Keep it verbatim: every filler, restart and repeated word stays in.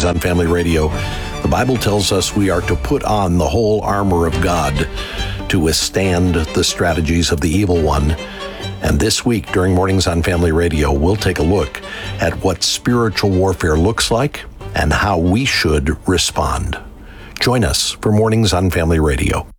Mornings on Family Radio. The Bible tells us we are to put on the whole armor of God to withstand the strategies of the evil one. And this week during Mornings on Family Radio, we'll take a look at what spiritual warfare looks like and how we should respond. Join us for Mornings on Family Radio.